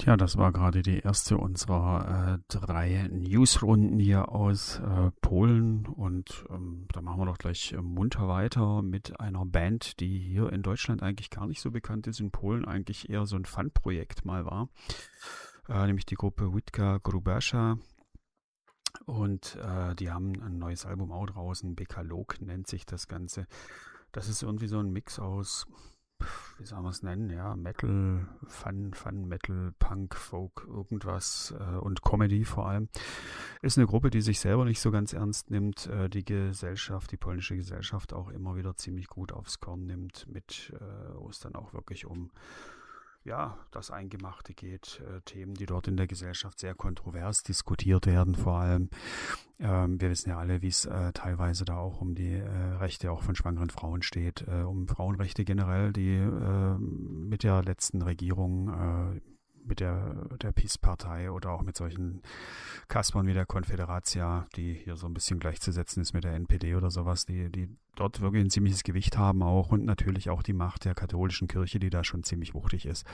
Ja, das war gerade die erste unserer 3 Newsrunden hier aus Polen und da machen wir doch gleich munter weiter mit einer Band, die hier in Deutschland eigentlich gar nicht so bekannt ist, in Polen eigentlich eher so ein Fun-Projekt mal war, nämlich die Gruppe Witka Grubasza und die haben ein neues Album auch draußen, Bekalog nennt sich das Ganze. Das ist irgendwie so ein Mix aus, wie soll man es nennen, ja, Metal, Fun, Metal, Punk, Folk, irgendwas und Comedy vor allem. Ist eine Gruppe, die sich selber nicht so ganz ernst nimmt, die Gesellschaft, die polnische Gesellschaft auch immer wieder ziemlich gut aufs Korn nimmt, wo es dann auch wirklich um ja, das Eingemachte geht, Themen, die dort in der Gesellschaft sehr kontrovers diskutiert werden, vor allem. Wir wissen ja alle, wie es teilweise da auch um die Rechte auch von schwangeren Frauen steht, um Frauenrechte generell, die mit der letzten Regierung, mit der PiS-Partei oder auch mit solchen Kaspern wie der Konfederacja, die hier so ein bisschen gleichzusetzen ist mit der NPD oder sowas, die dort wirklich ein ziemliches Gewicht haben auch und natürlich auch die Macht der katholischen Kirche, die da schon ziemlich wuchtig ist.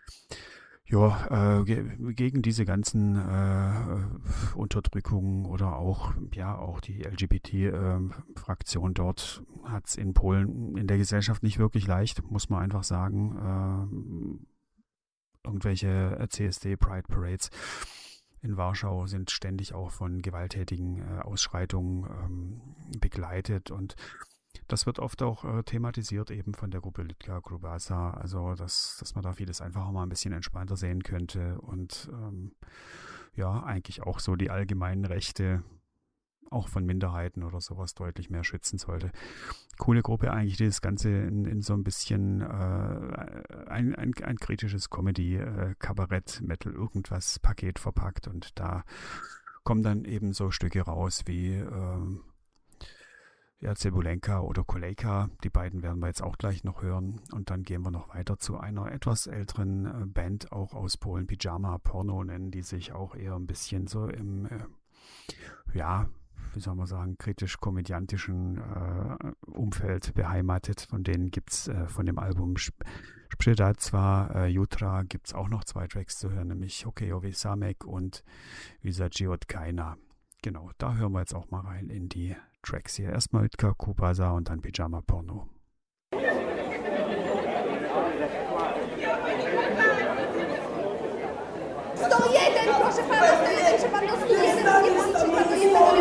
Ja, gegen diese ganzen Unterdrückungen oder auch die LGBT-Fraktion dort hat es in Polen in der Gesellschaft nicht wirklich leicht, muss man einfach sagen. Irgendwelche CSD-Pride-Parades in Warschau sind ständig auch von gewalttätigen Ausschreitungen begleitet und das wird oft auch thematisiert eben von der Gruppe Witka Grubasza, also dass man da vieles einfach auch mal ein bisschen entspannter sehen könnte und ja, eigentlich auch so die allgemeinen Rechte auch von Minderheiten oder sowas deutlich mehr schützen sollte. Coole Gruppe eigentlich, die das Ganze in so ein bisschen ein kritisches Comedy, Kabarett, Metal, irgendwas Paket verpackt und da kommen dann eben so Stücke raus wie Cebulenka oder Kolejka, die beiden werden wir jetzt auch gleich noch hören und dann gehen wir noch weiter zu einer etwas älteren Band, auch aus Polen, Pyjama Porno nennen die sich, auch eher ein bisschen so im wie soll man sagen, kritisch-komödiantischen Umfeld beheimatet. Von denen gibt es von dem Album Sprzedacja Jutra gibt es auch noch 2 Tracks zu hören, nämlich Hokejowy Samek und Wysaji od Kaina. Genau, da hören wir jetzt auch mal rein in die Tracks hier. Erstmal Witka Grubasza und dann Pyjama Porno. Proszę pana, 101, pan do 101, nie policzy pan do jednego.